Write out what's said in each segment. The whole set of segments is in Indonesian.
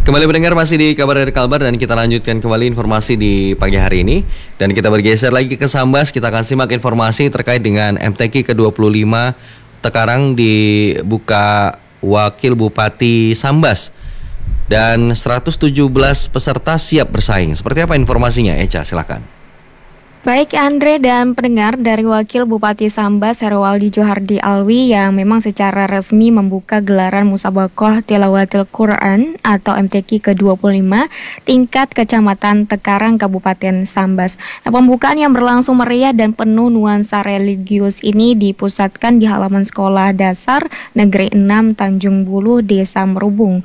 Kembali mendengar masih di Kabar dari Kalbar dan kita lanjutkan kembali informasi di pagi hari ini. Dan kita bergeser lagi ke Sambas, kita akan simak informasi terkait dengan MTQ ke-25 Tekarang dibuka Wakil Bupati Sambas. Dan 117 peserta siap bersaing. Seperti apa informasinya, Eca? Silakan. Baik Andre dan pendengar, dari Wakil Bupati Sambas Herwaldi Johardi Alwi yang memang secara resmi membuka gelaran Musabaqah Tilawatil Quran atau MTQ ke-25 tingkat Kecamatan Tekarang Kabupaten Sambas. Nah, pembukaan yang berlangsung meriah dan penuh nuansa religius ini dipusatkan di halaman Sekolah Dasar Negeri 6 Tanjung Bulu, Desa Merubung.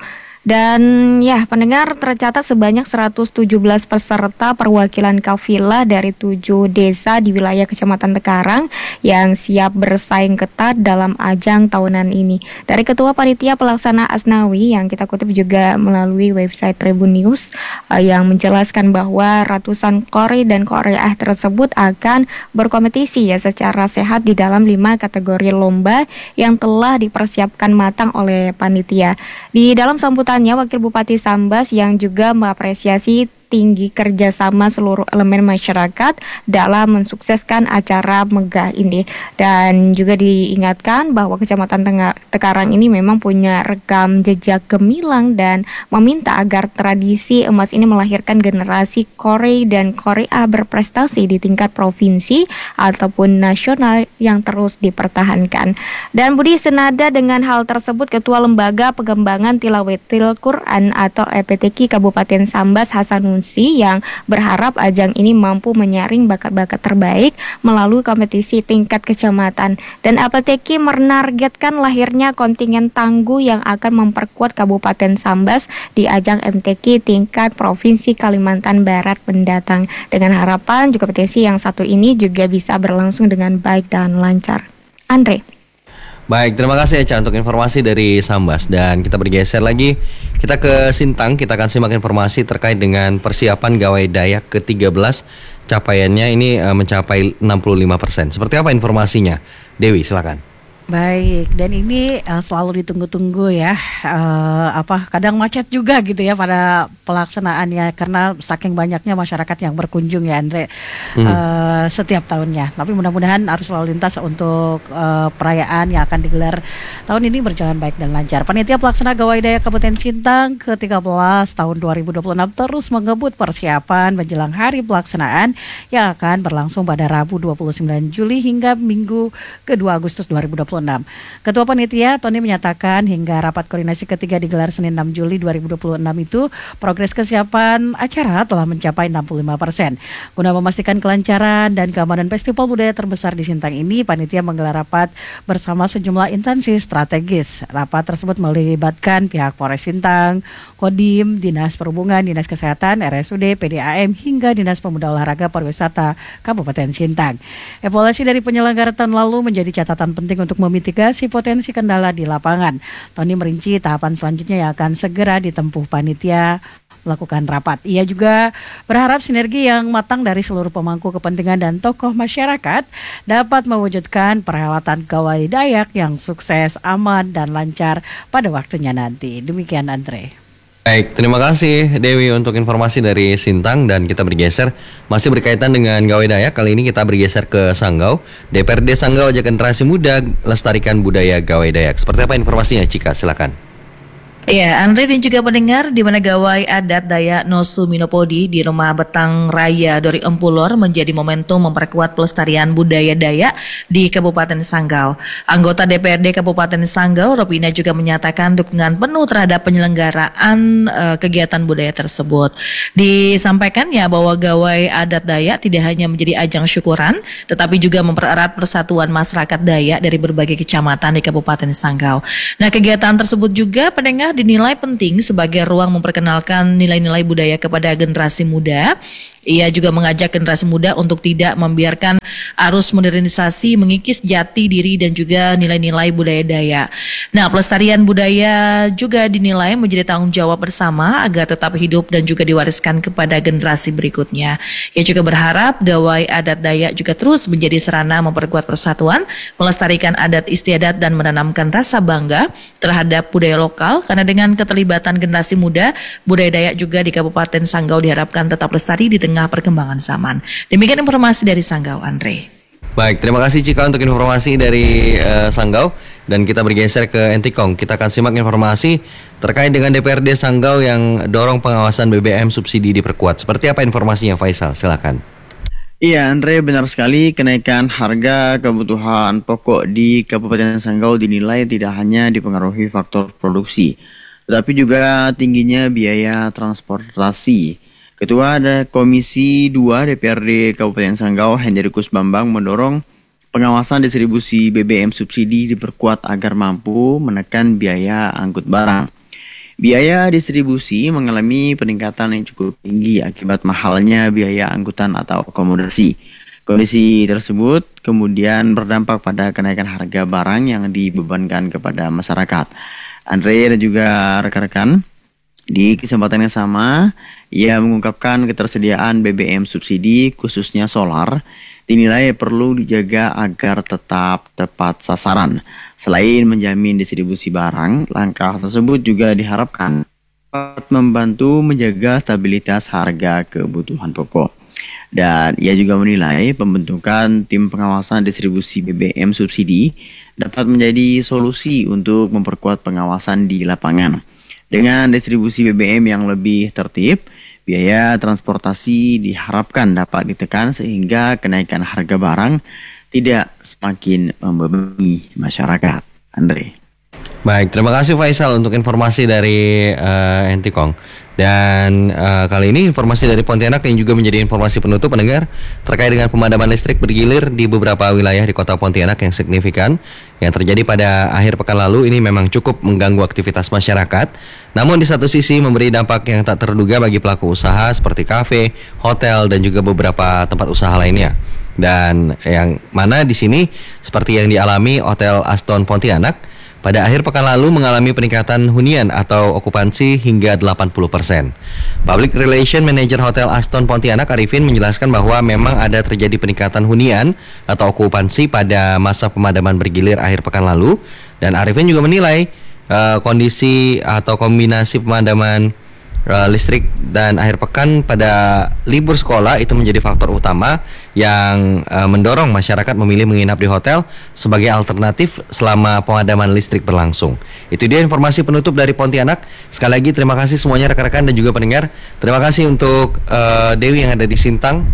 Dan ya, pendengar, tercatat sebanyak 117 peserta perwakilan kafilah dari 7 desa di wilayah Kecamatan Tekarang yang siap bersaing ketat dalam ajang tahunan ini. Dari Ketua Panitia Pelaksana Asnawi yang kita kutip juga melalui website Tribun News yang menjelaskan bahwa ratusan qori dan qoriah tersebut akan berkompetisi ya secara sehat di dalam 5 kategori lomba yang telah dipersiapkan matang oleh panitia. Di dalam sambutan Wakil Bupati Sambas yang juga mengapresiasi tinggi kerjasama seluruh elemen masyarakat dalam mensukseskan acara megah ini. Dan juga diingatkan bahwa Kecamatan Tekarang ini memang punya rekam jejak gemilang dan meminta agar tradisi emas ini melahirkan generasi qori dan qoriah berprestasi di tingkat provinsi ataupun nasional yang terus dipertahankan. Dan Budi, senada dengan hal tersebut, Ketua Lembaga Pengembangan Tilawatil Quran atau EPTQ Kabupaten Sambas Hasanun yang berharap ajang ini mampu menyaring bakat-bakat terbaik melalui kompetisi tingkat kecamatan. Dan APTQ menargetkan lahirnya kontingen tangguh yang akan memperkuat Kabupaten Sambas di ajang MTQ tingkat Provinsi Kalimantan Barat mendatang. Dengan harapan juga kompetisi yang satu ini juga bisa berlangsung dengan baik dan lancar. Andre. Baik, terima kasih Eca untuk informasi dari Sambas. Dan kita bergeser lagi, kita ke Sintang. Kita akan simak informasi terkait dengan persiapan Gawai Dayak ke-13. Capaiannya ini mencapai 65%. Seperti apa informasinya? Dewi, silakan. Baik, dan ini selalu ditunggu-tunggu ya, kadang macet juga gitu ya pada pelaksanaannya karena saking banyaknya masyarakat yang berkunjung ya Andre setiap tahunnya. Tapi mudah-mudahan arus lalu lintas untuk perayaan yang akan digelar tahun ini berjalan baik dan lancar. Panitia Pelaksana Gawai Dayak Kabupaten Sintang ke-13 tahun 2026 terus mengebut persiapan menjelang hari pelaksanaan yang akan berlangsung pada Rabu 29 Juli hingga Minggu ke-2 Agustus 2026. Ketua Panitia Tony menyatakan hingga rapat koordinasi ketiga digelar Senin 6 Juli 2026 itu progres kesiapan acara telah mencapai 65%. Guna memastikan kelancaran dan keamanan festival budaya terbesar di Sintang ini, panitia menggelar rapat bersama sejumlah instansi strategis. Rapat tersebut melibatkan pihak Polres Sintang, Kodim, Dinas Perhubungan, Dinas Kesehatan, RSUD, PDAM hingga Dinas Pemuda Olahraga Pariwisata Kabupaten Sintang. Evaluasi dari penyelenggara tahun lalu menjadi catatan penting untuk memitigasi potensi kendala di lapangan. Tony merinci tahapan selanjutnya yang akan segera ditempuh panitia melakukan rapat. Ia juga berharap sinergi yang matang dari seluruh pemangku kepentingan dan tokoh masyarakat dapat mewujudkan perhelatan Gawai Dayak yang sukses, aman, dan lancar pada waktunya nanti. Demikian Andre. Baik, terima kasih Dewi untuk informasi dari Sintang. Dan kita bergeser, masih berkaitan dengan Gawai Dayak. Kali ini kita bergeser ke Sanggau. DPRD Sanggau ajak generasi muda lestarikan budaya Gawai Dayak. Seperti apa informasinya, Cika? Silakan. Ya, Andre dan juga pendengar, di mana gawai adat Dayak Nosu Minopodi di Rumah Betang Raya Dori Empulor menjadi momentum memperkuat pelestarian budaya Dayak di Kabupaten Sanggau. Anggota DPRD Kabupaten Sanggau, Ropina, juga menyatakan dukungan penuh terhadap penyelenggaraan kegiatan budaya tersebut. Disampaikan ya bahwa gawai adat Dayak tidak hanya menjadi ajang syukuran, tetapi juga mempererat persatuan masyarakat Dayak dari berbagai kecamatan di Kabupaten Sanggau. Nah, kegiatan tersebut juga pendengar dinilai penting sebagai ruang memperkenalkan nilai-nilai budaya kepada generasi muda Ia juga mengajak generasi muda untuk tidak membiarkan arus modernisasi mengikis jati diri dan juga nilai-nilai budaya Dayak. Nah, pelestarian budaya juga dinilai menjadi tanggung jawab bersama agar tetap hidup dan juga diwariskan kepada generasi berikutnya. Ia juga berharap gawai adat Dayak juga terus menjadi sarana memperkuat persatuan, melestarikan adat istiadat dan menanamkan rasa bangga terhadap budaya lokal, karena dengan keterlibatan generasi muda, budaya Dayak juga di Kabupaten Sanggau diharapkan tetap lestari di tengah perkembangan zaman. Demikian informasi dari Sanggau, Andre. Baik, terima kasih Cika untuk informasi dari Sanggau, dan kita bergeser ke Entikong. Kita akan simak informasi terkait dengan DPRD Sanggau yang dorong pengawasan BBM subsidi diperkuat. Seperti apa informasinya, Faisal? Silakan. Iya, Andre, benar sekali. Kenaikan harga kebutuhan pokok di Kabupaten Sanggau dinilai tidak hanya dipengaruhi faktor produksi, tetapi juga tingginya biaya transportasi. Ketua Komisi 2 DPRD Kabupaten Sanggau, Hendrikus Bambang, mendorong pengawasan distribusi BBM subsidi diperkuat agar mampu menekan biaya angkut barang. Biaya distribusi mengalami peningkatan yang cukup tinggi akibat mahalnya biaya angkutan atau akomodasi. Kondisi tersebut kemudian berdampak pada kenaikan harga barang yang dibebankan kepada masyarakat. Andre dan juga rekan-rekan, di kesempatan yang sama, ia mengungkapkan ketersediaan BBM subsidi khususnya solar dinilai perlu dijaga agar tetap tepat sasaran. Selain menjamin distribusi barang, langkah tersebut juga diharapkan dapat membantu menjaga stabilitas harga kebutuhan pokok. Dan ia juga menilai pembentukan tim pengawasan distribusi BBM subsidi dapat menjadi solusi untuk memperkuat pengawasan di lapangan. Dengan distribusi BBM yang lebih tertib, biaya transportasi diharapkan dapat ditekan sehingga kenaikan harga barang tidak semakin membebani masyarakat. Andre. Baik, terima kasih Faisal untuk informasi dari Entikong. Dan kali ini informasi dari Pontianak yang juga menjadi informasi penutup pendengar terkait dengan pemadaman listrik bergilir di beberapa wilayah di kota Pontianak yang signifikan yang terjadi pada akhir pekan lalu. Ini memang cukup mengganggu aktivitas masyarakat. Namun di satu sisi memberi dampak yang tak terduga bagi pelaku usaha seperti kafe, hotel dan juga beberapa tempat usaha lainnya. Dan yang mana di sini seperti yang dialami Hotel Aston Pontianak pada akhir pekan lalu mengalami peningkatan hunian atau okupansi hingga 80%. Public Relation Manager Hotel Aston Pontianak Arifin menjelaskan bahwa memang ada terjadi peningkatan hunian atau okupansi pada masa pemadaman bergilir akhir pekan lalu, dan Arifin juga menilai kondisi atau kombinasi pemadaman listrik dan akhir pekan pada libur sekolah itu menjadi faktor utama yang mendorong masyarakat memilih menginap di hotel sebagai alternatif selama pemadaman listrik berlangsung. Itu dia informasi penutup dari Pontianak. Sekali lagi terima kasih semuanya rekan-rekan dan juga pendengar. Terima kasih untuk Dewi yang ada di Sintang.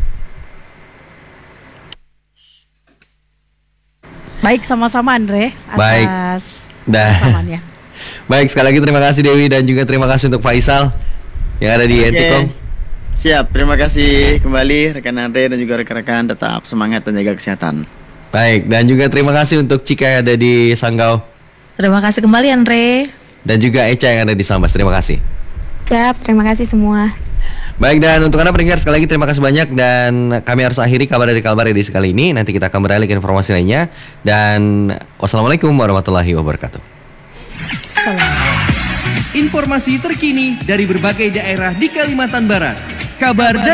Baik, sama-sama Andre Baik. atas kebersamannya. Baik, sekali lagi terima kasih Dewi dan juga terima kasih untuk Faisal yang ada di Entikong. Siap, terima kasih kembali rekan Andre dan juga rekan-rekan, tetap semangat dan jaga kesehatan. Baik, dan juga terima kasih untuk Cika yang ada di Sanggau. Terima kasih kembali, Andre. Dan juga Eca yang ada di Sambas, terima kasih. Siap, terima kasih semua. Baik, dan untuk Anda pendengar sekali lagi terima kasih banyak, dan kami harus akhiri kabar dari Kalbar edisi kali ini. Nanti kita akan beralih ke informasi lainnya, dan wassalamualaikum warahmatullahi wabarakatuh. Informasi terkini dari berbagai daerah di Kalimantan Barat. Kabar